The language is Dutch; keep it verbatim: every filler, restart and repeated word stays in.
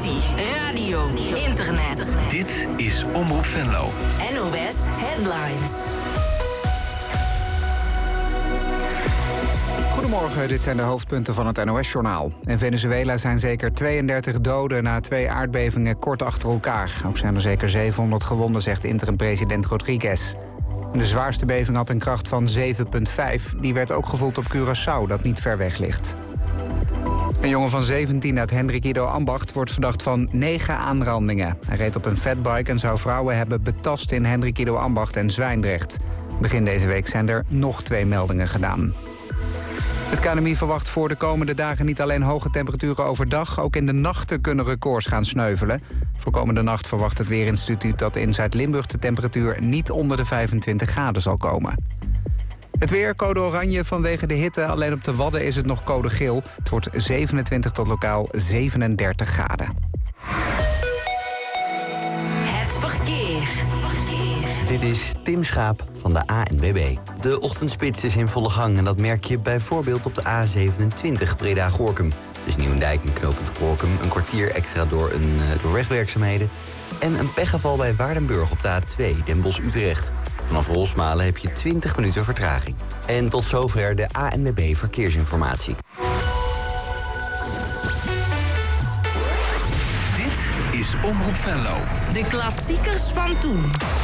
televisie, radio, internet. Dit is Omroep Venlo. N O S Headlines. Goedemorgen, dit zijn de hoofdpunten van het N O S-journaal. In Venezuela zijn zeker tweeëndertig doden na twee aardbevingen kort achter elkaar. Ook zijn er zeker zevenhonderd gewonden, zegt interim-president Rodriguez. De zwaarste beving had een kracht van zeven komma vijf. Die werd ook gevoeld op Curaçao, dat niet ver weg ligt. Een jongen van zeventien uit Hendrikido Ambacht wordt verdacht van negen aanrandingen. Hij reed op een fatbike en zou vrouwen hebben betast in Hendrikido Ambacht en Zwijndrecht. Begin deze week zijn er nog twee meldingen gedaan. Het K N M I verwacht voor de komende dagen niet alleen hoge temperaturen overdag. Ook in de nachten kunnen records gaan sneuvelen. Voor komende nacht verwacht het Weerinstituut dat in Zuid-Limburg de temperatuur niet onder de vijfentwintig graden zal komen. Het weer, code oranje vanwege de hitte. Alleen op de Wadden is het nog code geel. Het wordt zevenentwintig tot lokaal zevenendertig graden. Het verkeer. Dit is Tim Schaap van de A N W B. De ochtendspits is in volle gang en dat merk je bijvoorbeeld op de A zevenentwintig Breda-Gorinchem. Dus Nieuwendijk en knooppunt Gorinchem een kwartier extra door, een, uh, door wegwerkzaamheden. En een pechgeval bij Waardenburg op de A twee, Den Bosch-Utrecht. Vanaf Rosmalen heb je twintig minuten vertraging. En tot zover de A N W B Verkeersinformatie. Dit is Omroep Venlo. De klassiekers van toen.